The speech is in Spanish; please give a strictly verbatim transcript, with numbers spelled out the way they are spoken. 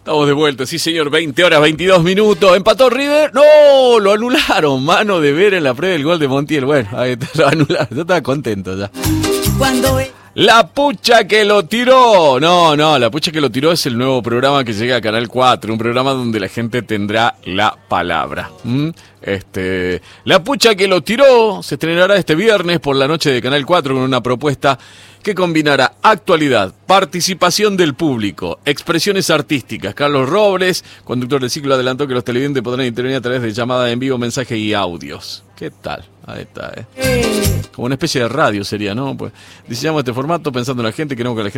Estamos de vuelta, sí señor, veinte horas, veintidós minutos. ¿Empató River? ¡No! Lo anularon. Mano de Vera en la previa del gol de Montiel. Bueno, ahí está, lo anularon. Yo estaba contento ya. Cuando... La pucha que lo tiró. No, no, La pucha que lo tiró es el nuevo programa que llega a Canal cuatro. Un programa donde la gente tendrá la palabra. ¿Mm? Este, La pucha que lo tiró se estrenará este viernes por la noche de Canal cuatro con una propuesta que combinará actualidad, participación del público, expresiones artísticas. Carlos Robles, conductor del ciclo, adelantó que los televidentes podrán intervenir a través de llamada en vivo, mensaje y audios. ¿Qué tal? Ahí está, ¿eh? Como una especie de radio sería, ¿no? Pues diseñamos este formato pensando en la gente, queremos que la gente